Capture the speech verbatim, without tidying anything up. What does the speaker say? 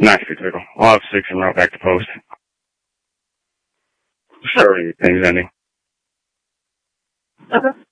Nice, Pickle. I'll have six and route back to post. Sure, things ending. Okay.